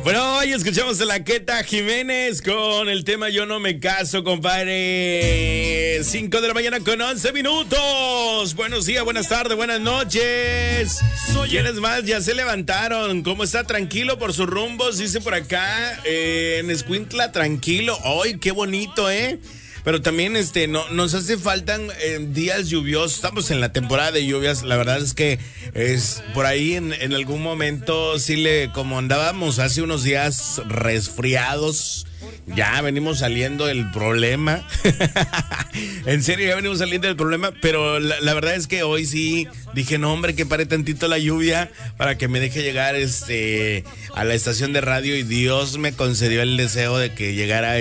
Bueno, hoy escuchamos a la Queta Jiménez con el tema Yo no me caso, compadre. 5 de la mañana con 11 minutos. Buenos días, buenas tardes, buenas noches. ¿Quiénes más? Ya se levantaron. ¿Cómo está? Tranquilo por sus rumbos, dice por acá. En Escuintla, tranquilo. ¡Ay, qué bonito, Pero también no, nos hace falta días lluviosos. Estamos en la temporada de lluvias. La verdad es que por ahí en algún momento sí como andábamos hace unos días resfriados. Ya venimos saliendo del problema. En serio, ya venimos saliendo del problema. Pero la verdad es que hoy sí dije, no, hombre, que pare tantito la lluvia para que me deje llegar a la estación de radio. Y Dios me concedió el deseo de que llegara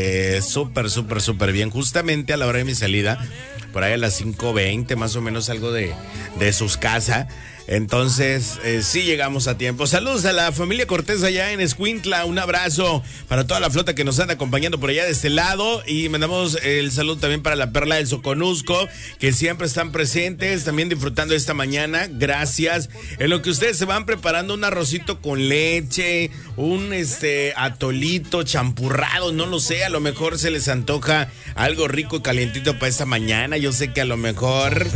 súper bien. Justamente a la hora de mi salida, por ahí a las 5:20, más o menos, algo de sus casas. Entonces, sí llegamos a tiempo. Saludos a la familia Cortés allá en Escuintla. Un abrazo para toda la flota que nos anda acompañando por allá de este lado. Y mandamos el saludo también para la Perla del Soconusco, que siempre están presentes, también disfrutando esta mañana. Gracias. En lo que ustedes se van preparando un arrocito con leche, un atolito champurrado, no lo sé. A lo mejor se les antoja algo rico y calientito para esta mañana. Yo sé que a lo mejor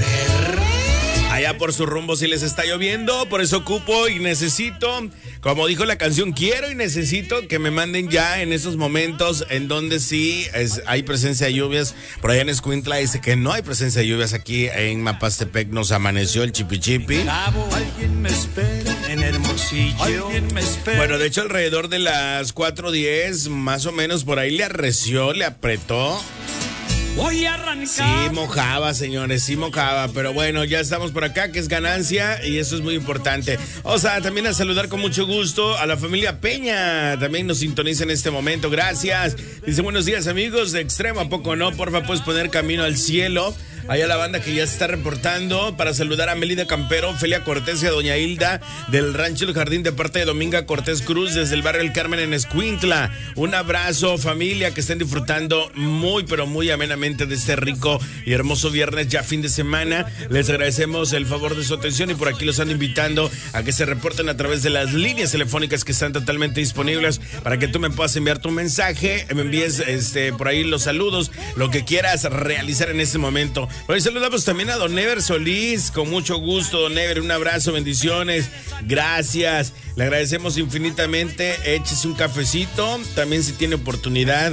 allá por su rumbo sí les está lloviendo, por eso ocupo y necesito, como dijo la canción, quiero y necesito que me manden ya en esos momentos en donde sí hay presencia de lluvias. Por allá en Escuintla dice que no hay presencia de lluvias. Aquí en Mapastepec nos amaneció el chipichipi. Alguien me espera en Hermosillo. Alguien me espera. Bueno, de hecho alrededor de las 4:10, más o menos por ahí le arreció, le apretó. Voy a arrancar. Sí mojaba, señores, sí mojaba, pero bueno, ya estamos por acá, que es ganancia y eso es muy importante. O sea, también a saludar con mucho gusto a la familia Peña, también nos sintoniza en este momento, gracias. Dice, buenos días amigos de Extremo, ¿a poco no? Porfa, puedes poner Camino al Cielo. Allá la banda que ya se está reportando para saludar a Melida Campero, Felia Cortés y a Doña Hilda del Rancho El Jardín de parte de Dominga Cortés Cruz desde el barrio El Carmen en Escuintla. Un abrazo, familia, que estén disfrutando muy, pero muy amenamente de este rico y hermoso viernes, ya fin de semana. Les agradecemos el favor de su atención y por aquí los ando invitando a que se reporten a través de las líneas telefónicas que están totalmente disponibles para que tú me puedas enviar tu mensaje, me envíes por ahí los saludos, lo que quieras realizar en este momento. Hoy saludamos también a don Never Solís, con mucho gusto, don Never, un abrazo, bendiciones, gracias, le agradecemos infinitamente. Échese un cafecito, también si tiene oportunidad,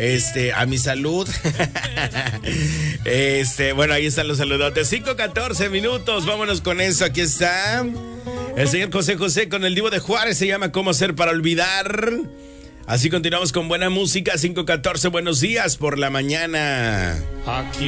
a mi salud. Bueno, ahí están los saludotes. 5:14 minutos, vámonos con eso, aquí está el señor José José con el Divo de Juárez, se llama ¿Cómo hacer para olvidar? Así continuamos con buena música. 5:14, buenos días por la mañana. Aquí